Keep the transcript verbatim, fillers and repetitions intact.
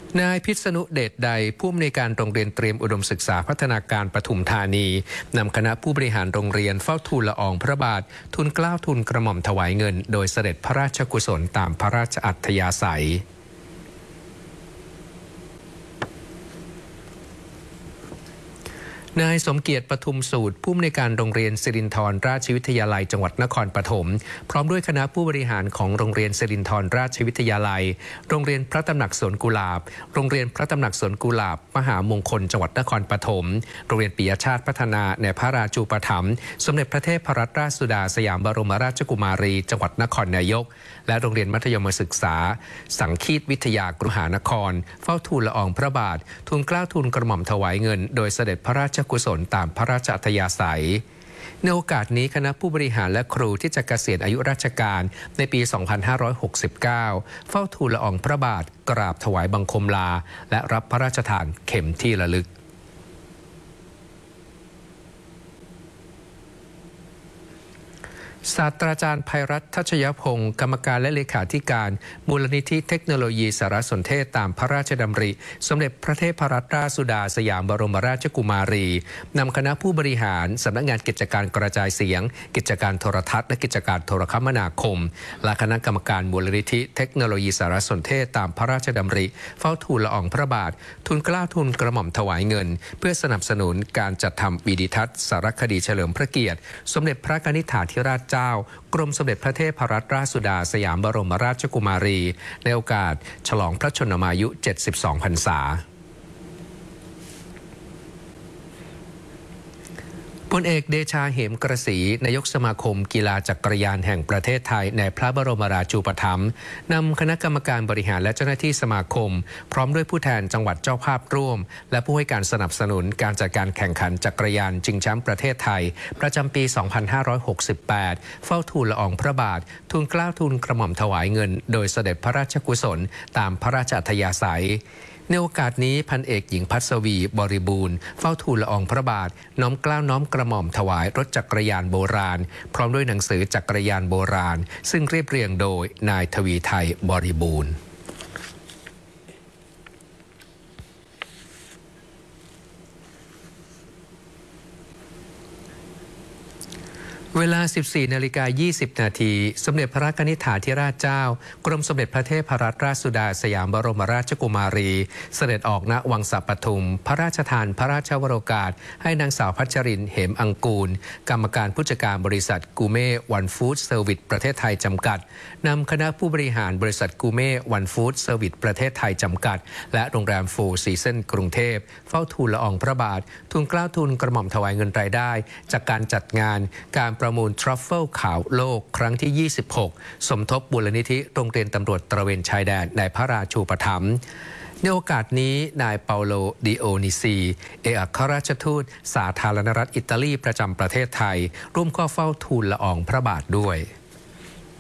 นายพิษณุเดชใดผู้อำนวยการโรงเรียนเตรียมอุดมศึกษาพัฒนาการปทุมธานีนำคณะผู้บริหารโรงเรียนเฝ้าทูลละอองพระบาททูลเกล้าทูลกระหม่อมถวายเงินโดยเสด็จพระราชกุศลตามพระราชอัธยาศัยนายสมเกียรติปทุมสูตรผู้อำนวยการโรงเรียนสิรินธรราชวิทยาลัยจังหวัดนครปฐมพร้อมด้วยคณะผู้บริหารของโรงเรียนสิรินธรราชวิทยาลัยโรงเรียนพระตำหนักสวนกุหลาบโรงเรียนพระตำหนักสวนกุหลาบมหามงคลจังหวัดนครปฐมโรงเรียนปิยชาติพัฒนาในพระราชูปถัมภ์สมเด็จพระเทพรัตนราชสุดาสยามบรมราชกุมารีจังหวัดนครนายกและโรงเรียนมัธยมศึกษาสังคีตวิทยากรุหานครเฝ้าทูลละอองพระบาททูลเกล้าทูลกระหม่อมถวายเงินโดยเสด็จพระราชกุศลตามพระราชอัธยาศัยในโอกาสนี้คณะผู้บริหารและครูที่จะเกษียณอายุราชการในปี สองพันห้าร้อยหกสิบเก้า เฝ้าทูลละอองพระบาทกราบถวายบังคมลาและรับพระราชทานเข็มที่ระลึกศาสตราจารย์ไพรัตน์ ทัชยพงศ์กรรมการและเลขาธิการมูลนิธิเทคโนโลยีสารสนเทศตามพระราชดำริสมเด็จพระเทพรัตนราชสุดาสยามบรมราชกุมารีนำคณะผู้บริหารสำนักงานกิจการกระจายเสียงกิจการโทรทัศน์และกิจการโทรคมนาคมและคณะกรรมการมูลนิธิเทคโนโลยีสารสนเทศตามพระราชดำริเฝ้าทูลละอองพระบาททูลเกล้าทูลกระหม่อมถวายเงินเพื่อสนับสนุนการจัดทำวิดิทัศน์สารคดีเฉลิมพระเกียรติสมเด็จพระนิธิฐาธิราชเจ้ากรมสมเด็จพระเทพรัตนราชสุดาสยามบรมราชกุมารีในโอกาสฉลองพระชนมายุเจ็ดสิบสองพรรษาพลเอกเดชาเหมกระศรีนายกสมาคมกีฬาจักรยานแห่งประเทศไทยในพระบรมราชูปถัมภ์นำคณะกรรมการบริหารและเจ้าหน้าที่สมาคมพร้อมด้วยผู้แทนจังหวัดเจ้าภาพร่วมและผู้ให้การสนับสนุนการจัดการแข่งขันจักรยานชิงแชมป์ประเทศไทยประจำปี สองพันห้าร้อยหกสิบแปด เฝ้าทูลละอองพระบาททูลเกล้าทูลกระหม่อมถวายเงินโดยเสด็จพระราชกุศลตามพระราชอัธยาศัยในโอกาสนี้พันเอกหญิงพัศวีบริบูรณ์เฝ้าทูลละอองพระบาทน้อมเกล้าน้อมกระหม่อมถวายรถจักรยานโบราณพร้อมด้วยหนังสือจักรยานโบราณซึ่งเรียบเรียงโดยนายทวีไทยบริบูรณ์เวลา สิบสี่นาฬิกายี่สิบนาทีสมเด็จพระนิธิฐาธิราชเจ้ากรมสมเด็จพระเทพรัตนราชสุดาสยามบรมราชกุมารีเสด็จออกณวังสะปทุมพระราชทานพระราชวโรกาสให้นางสาวพัชรินเหมอังกูลกรรมการผู้จัดการบริษัทกูเม่วันฟู้ดเซอร์วิสประเทศไทยจำกัดนำคณะผู้บริหารบริษัทกูเม่วันฟู้ดเซอร์วิสประเทศไทยจำกัดและโรงแรมโฟร์ซีซันกรุงเทพเฝ้าทูลละอองพระบาททูลเกล้าทูลกระหม่อมถวายเงินรายได้จากการจัดงานการประมูลทรัฟเฟิลขาวโลกครั้งที่ยี่สิบหกสมทบมูลนิธิโรงเรียนตำรวจตระเวนชายแดนในพระราชูปถัมภ์ในโอกาสนี้นายเปาโลดิโอนิซีเอกอัครราชทูตสาธารณรัฐอิตาลีประจำประเทศไทยร่วมเข้าเฝ้าทูลละอองพระบาทด้วย